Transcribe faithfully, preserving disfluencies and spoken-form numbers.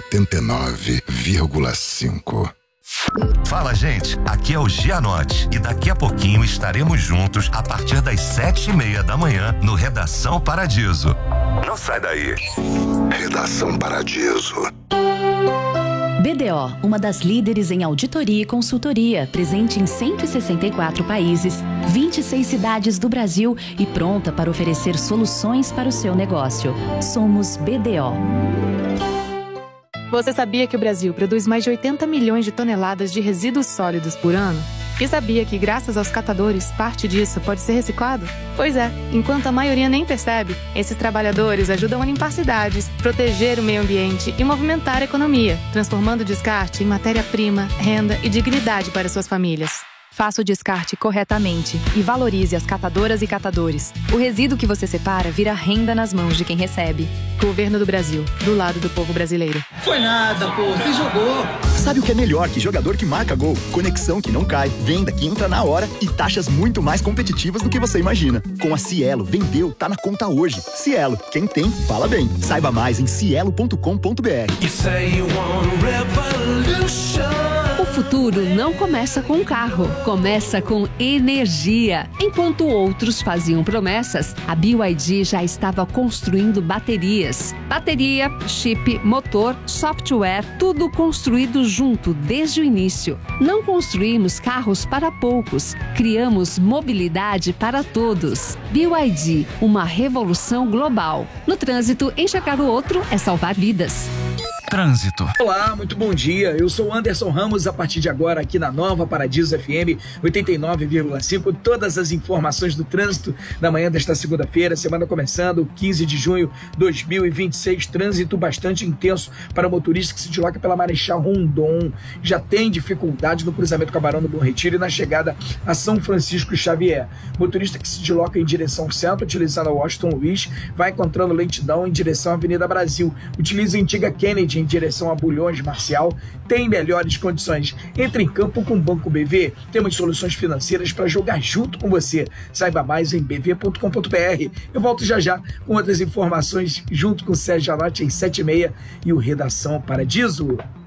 oitenta e nove vírgula cinco. Fala, gente, aqui é o Gianotti e daqui a pouquinho estaremos juntos a partir das sete e meia da manhã no Redação Paradiso. Não sai daí. Redação Paradiso. B D O, uma das líderes em auditoria e consultoria, presente em cento e sessenta e quatro países, vinte e seis cidades do Brasil e pronta para oferecer soluções para o seu negócio. Somos B D O. Você sabia que o Brasil produz mais de oitenta milhões de toneladas de resíduos sólidos por ano? E sabia que, graças aos catadores, parte disso pode ser reciclado? Pois é, enquanto a maioria nem percebe, esses trabalhadores ajudam a limpar cidades, proteger o meio ambiente e movimentar a economia, transformando o descarte em matéria-prima, renda e dignidade para suas famílias. Faça o descarte corretamente e valorize as catadoras e catadores. O resíduo que você separa vira renda nas mãos de quem recebe. Governo do Brasil, do lado do povo brasileiro. Foi nada, pô, você jogou. Sabe o que é melhor que jogador que marca gol? Conexão que não cai, venda que entra na hora e taxas muito mais competitivas do que você imagina. Com a Cielo, vendeu, tá na conta hoje. Cielo, quem tem, fala bem. Saiba mais em cielo ponto com ponto b r. O futuro não começa com um carro, começa com energia. Enquanto outros faziam promessas, a B Y D já estava construindo baterias. Bateria, chip, motor, software, tudo construído junto desde o início. Não construímos carros para poucos, criamos mobilidade para todos. B Y D, uma revolução global. No trânsito, enxergar o outro é salvar vidas. Trânsito. Olá, muito bom dia. Eu sou Anderson Ramos, a partir de agora aqui na Nova Paradiso F M oitenta e nove vírgula cinco, todas as informações do trânsito da manhã desta segunda-feira, semana começando, quinze de junho de dois mil e vinte e seis, trânsito bastante intenso para o motorista que se desloca pela Marechal Rondon. Já tem dificuldade no cruzamento com a Barão do Bom Retiro e na chegada a São Francisco Xavier. Motorista que se desloca em direção centro, utilizando a Washington Luiz, vai encontrando lentidão em direção à Avenida Brasil. Utiliza a antiga Kennedy em direção a Bulhões Marcial, tem melhores condições. Entre em campo com o Banco B V. Temos soluções financeiras para jogar junto com você. Saiba mais em b v ponto com ponto b r. Eu volto já já com outras informações junto com o Sérgio Gianotti em sete e meia e o Redação Paradiso.